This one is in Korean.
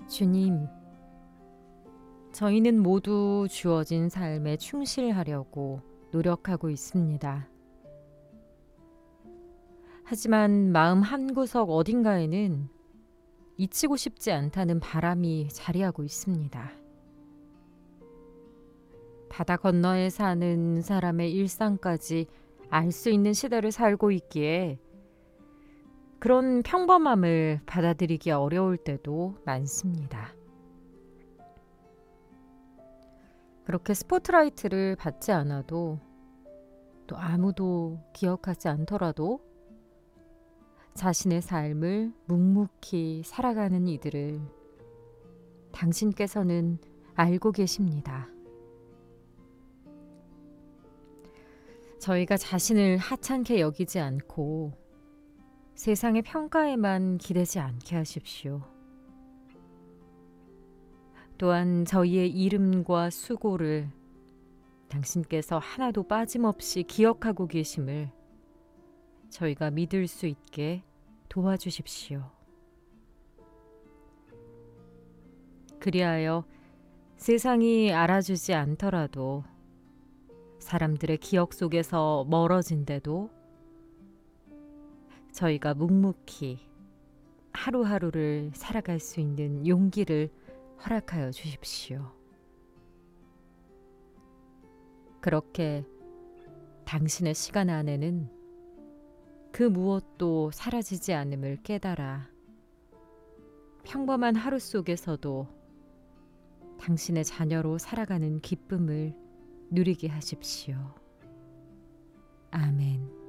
주님, 저희는 모두 주어진 삶에 충실하려고 노력하고 있습니다. 하지만 마음 한구석 어딘가에는 잊히고 싶지 않다는 바람이 자리하고 있습니다. 바다 건너에 사는 사람의 일상까지 알 수 있는 시대를 살고 있기에 그런 평범함을 받아들이기 어려울 때도 많습니다. 그렇게 스포트라이트를 받지 않아도 또 아무도 기억하지 않더라도 자신의 삶을 묵묵히 살아가는 이들을 당신께서는 알고 계십니다. 저희가 자신을 하찮게 여기지 않고 세상의 평가에만 기대지 않게 하십시오. 또한 저희의 이름과 수고를 당신께서 하나도 빠짐없이 기억하고 계심을 저희가 믿을 수 있게 도와주십시오. 그리하여 세상이 알아주지 않더라도 사람들의 기억 속에서 멀어진데도 저희가 묵묵히 하루하루를 살아갈 수 있는 용기를 허락하여 주십시오. 그렇게 당신의 시간 안에는 그 무엇도 사라지지 않음을 깨달아 평범한 하루 속에서도 당신의 자녀로 살아가는 기쁨을 누리게 하십시오. 아멘.